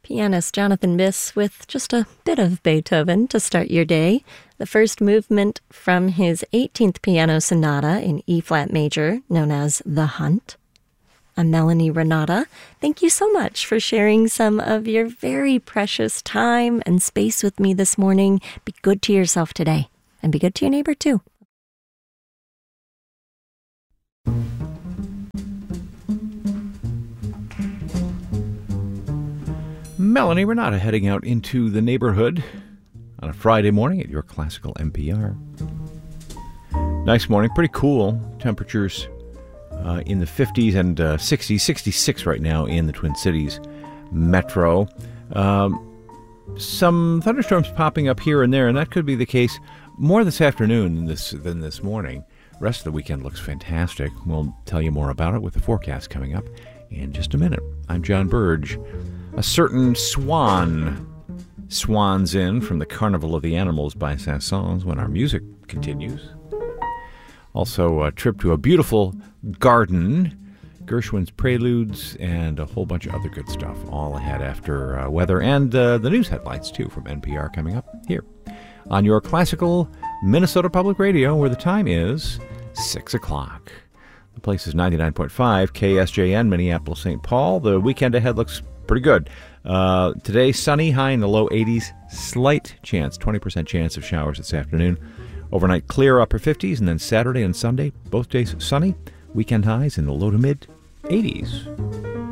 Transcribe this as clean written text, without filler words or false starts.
Pianist Jonathan Biss with just a bit of Beethoven to start your day. The first movement from his 18th piano sonata in E-flat major, known as The Hunt. I'm Melanie Renata. Thank you so much for sharing some of your very precious time and space with me this morning. Be good to yourself today, and be good to your neighbor too. Melanie Renata heading out into the neighborhood on a Friday morning at your classical NPR. Nice morning, pretty cool. Temperatures in the 50s and 60s, 66 right now in the Twin Cities metro. Some thunderstorms popping up here and there, and that could be the case more this afternoon than this morning. The rest of the weekend looks fantastic. We'll tell you more about it with the forecast coming up in just a minute. I'm John Burge. A certain swan swans in from the Carnival of the Animals by Saint-Saëns when our music continues. Also, a trip to a beautiful garden, Gershwin's Preludes, and a whole bunch of other good stuff all ahead after weather and the news headlines, too, from NPR coming up here on your classical Minnesota Public Radio, where the time is 6 o'clock. The place is 99.5 KSJN, Minneapolis, St. Paul. The weekend ahead looks pretty good. Today, sunny, high in the low 80s. Slight chance, 20% chance of showers this afternoon. Overnight, clear upper 50s. And then Saturday and Sunday, both days sunny. Weekend highs in the low to mid 80s.